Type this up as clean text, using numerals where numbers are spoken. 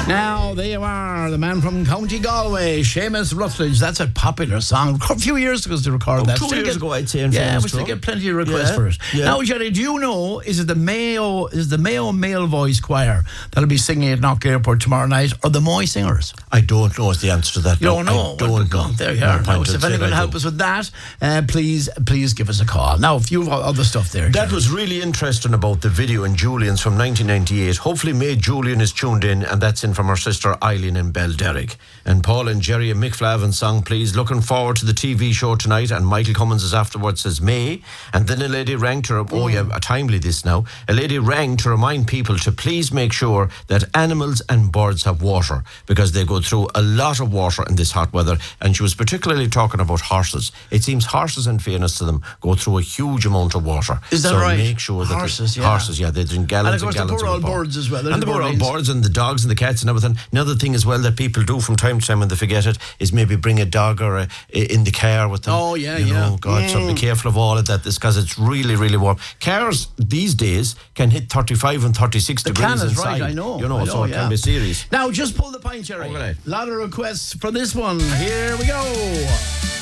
Now, there you are, the man from County Galway, Seamus Rutledge. That's a popular song. A few years ago to record that. 2 years ago, I'd say. Yeah, we still get plenty of requests for it. Yeah. Now, Jerry, do you know, is it the Mayo Male Voice Choir that'll be singing at Knock Airport tomorrow night, or the Moy Singers? I don't know is the answer to that. You don't know? I don't know. There you are. Now, so if anyone can help us with that, please give us a call. Now, a few other stuff there. That was really interesting about the video in Julian's from 1998. Hopefully Maid Julian is tuned in, and that's in from her sister Eileen in Belderrick. And Paul and Jerry and Mick Flavin's song, please. Looking forward to the TV show tonight. And Michael Cummins is afterwards, says May. And then a lady rang to, timely this now. A lady rang to remind people to please make sure that animals and birds have water, because they go through a lot of water in this hot weather. And she was particularly talking about horses. It seems horses, in fairness to them, go through a huge amount of water. Is that so right? make sure that horses, they drink gallons and gallons the poor of old water. birds as well. And the poor old birds and the dogs and the cats and everything. Another thing as well that people do from time to time when they forget it is maybe bring a dog or in the car with them. Oh, yeah, you know, God, so be careful of all of that, because it's really, really warm. Cars these days can hit 35 and 36 degrees inside. Right, I know. So it can be serious. Now, just pull the pint, Jerry. A lot of requests for this one. Here we go.